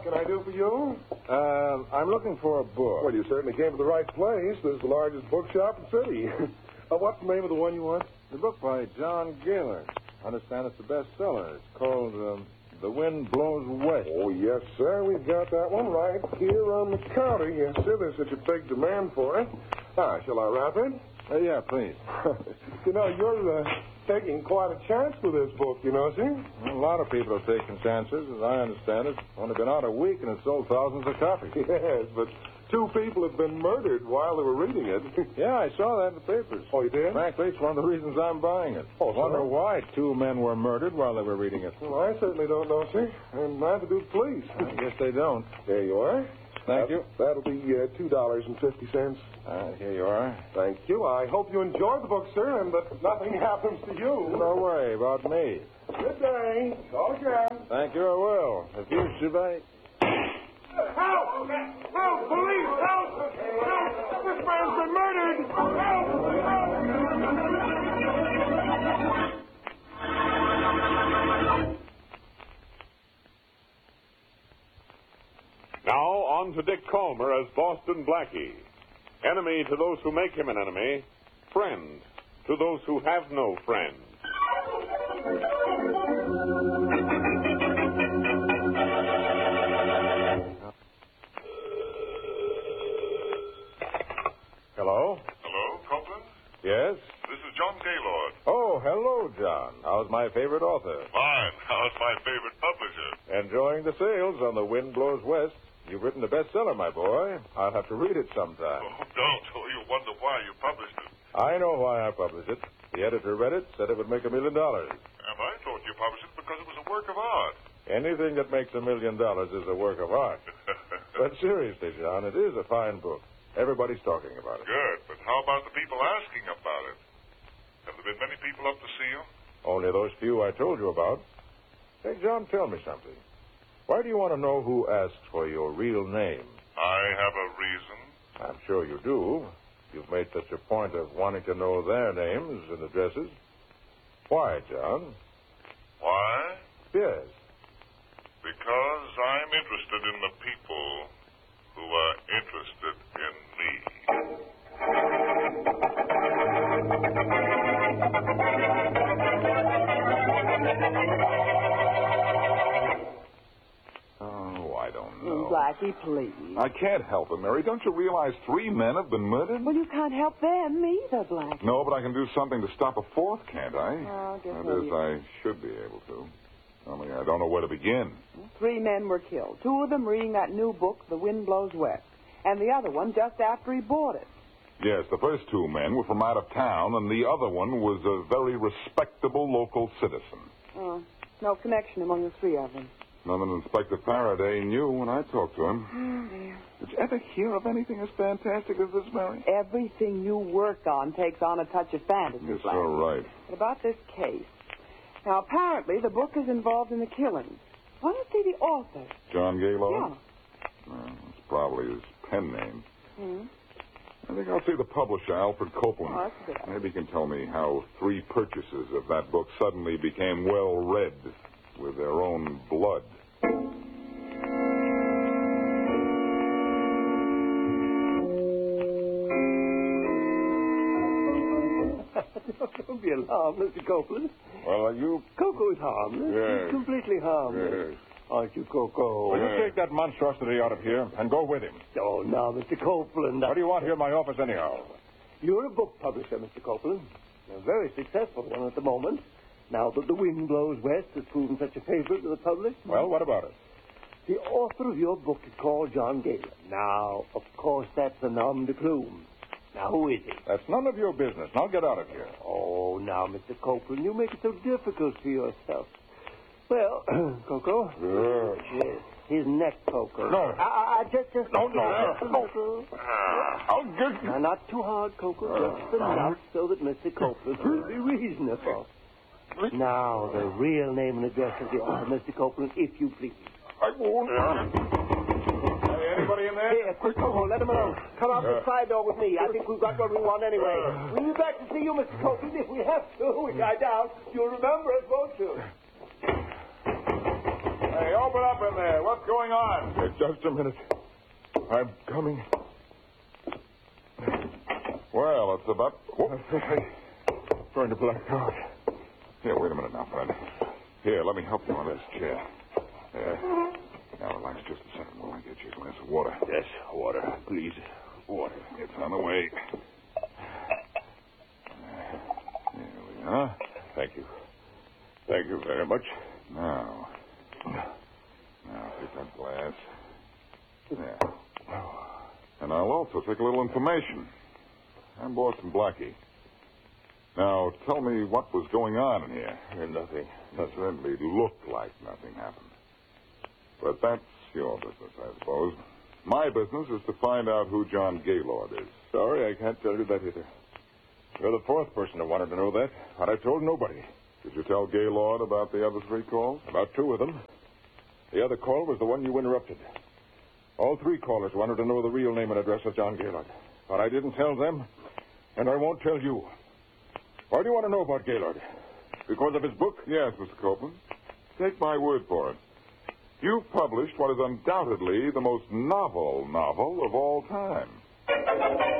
What can I do for you? I'm looking for a book. Well, you certainly came to the right place. This is the largest bookshop in the city. What's the name of the one you want? The book by John Gaylord. I understand it's the bestseller. It's called The Wind Blows West. Oh, yes, sir. We've got that one right here on the counter. Yes, sir. There's such a big demand for it. Shall I wrap it? Yeah, please. You know, you're taking quite a chance with this book, you know, see? Well, a lot of people have taken chances, as I understand it. Only been out a week and it's sold thousands of copies. Yes, but 2 people have been murdered while they were reading it. Yeah, I saw that in the papers. Oh, you did? Frankly, it's one of the reasons I'm buying it. Oh, I wonder so? why 2 men were murdered while they were reading it. Well, I certainly don't know, sir. And neither do the police. I guess they don't. There you are. Thank you. That'll be $2.50. Here you are. Thank you. I hope you enjoyed the book, sir, and that nothing happens to you. Don't worry about me. Good day. Call again. Thank you, I will. If you survive. Help! Help! Police! Help! Help! This man's been murdered! Help! Now, on to Dick Calmer as Boston Blackie. Enemy to those who make him an enemy. Friend to those who have no friend. Hello? Hello, Copeland? Yes? This is John Gaylord. Oh, hello, John. How's my favorite author? Fine. How's my favorite publisher? Enjoying the sales on The Wind Blows West. You've written a bestseller, my boy. I'll have to read it sometime. Oh, don't. Oh, you wonder why you published it. I know why I published it. The editor read it, said it would make $1 million. And I thought you published it because it was a work of art. Anything that makes $1 million is a work of art. But seriously, John, it is a fine book. Everybody's talking about it. Good, but how about the people asking about it? Have there been many people up to see you? Only those few I told you about. Hey, John, tell me something. Why do you want to know who asked for your real name? I have a reason. I'm sure you do. You've made such a point of wanting to know their names and addresses. Why, John? Why? Yes. Because I'm interested in the people who are interested in me. Oh, I don't know. Blackie, please. I can't help it, Mary. Don't you realize 3 men have been murdered? Well, you can't help them either, Blackie. No, but I can do something to stop a 4th, can't I? Oh, I guess That maybe. is, I should be able to. Only I don't know where to begin. 3 men were killed. 2 of them reading that new book, The Wind Blows West. And the other one just after he bought it. Yes, the first 2 men were from out of town, and the other one was a very respectable local citizen. Oh, no connection among the 3 of them. None than Inspector Faraday knew when I talked to him. Oh, dear. Did you ever hear of anything as fantastic as this, Mary? Everything you work on takes on a touch of fantasy, You're Blackie. so right. But about this case. Now, apparently, the book is involved in the killings. Why don't you see the author? John Gaylord? Yeah. Well, it's probably his pen name. Hmm? I think I'll see the publisher, Alfred Copeland. Oh, that's a good idea. Maybe he can tell me how 3 purchasers of that book suddenly became well read with their own blood. Don't be alarmed, Mr. Copeland. Well, are you... Coco's harmless. Yes. He's completely harmless. Yes. Aren't you, Coco? Will you take that monstrosity out of here and go with him? Oh, now, Mr. Copeland. What do you want here in my office anyhow? You're a book publisher, Mr. Copeland. A very successful one at the moment. Now that The Wind Blows West has proven such a favorite with the public. Well, what about it? The author of your book is called John Gaylord. Now, of course, that's a nom de plume. Now, who is he? That's none of your business. Now get out of here. Oh, now, Mr. Copeland, you make it so difficult for yourself. Well, Coco. Yes, his neck, Coco. No. Just. No. I'll get Now, not too hard, Coco. Just enough so that Mr. Copeland will be reasonable. Now, the real name and address of the author, Mr. Copeland, if you please. I won't. Hey, anybody in there? Here, quick, Coco, let him alone. Come out the side door with me. I think we've got what we want anyway. We'll be back to see you, Mr. Copeland, if we have to, which I doubt. You'll remember us, won't you? Hey, Open up in there. What's going on? Just a minute. I'm coming. Well, it's about... Trying to black out. Here, wait a minute now, friend. Here, let me help you on this chair. There. Now, relax just a second while I get you a glass of water. Yes, water. Please. Water. It's on the way. There we are. Thank you. Thank you very much. Now, take that glass. There. And I'll also take a little information. I'm Boston Blackie. Now, tell me what was going on in here. Nothing. It certainly looked like nothing happened. But that's your business, I suppose. My business is to find out who John Gaylord is. Sorry, I can't tell you that either. You're the fourth person who wanted to know that, but I told nobody. Did you tell Gaylord about the other three calls? About two of them. The other call was the one you interrupted. All three callers wanted to know the real name and address of John Gaylord. But I didn't tell them, and I won't tell you. Why do you want to know about Gaylord? Because of his book? Yes, Mr. Copeland. Take my word for it. You've published what is undoubtedly the most novel of all time.